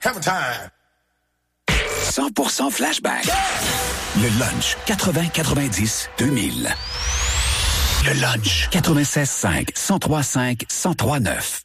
Have a time. 100% flashback. Le lunch 80-90-2000. Le lunch 96.5 103.5 103.9.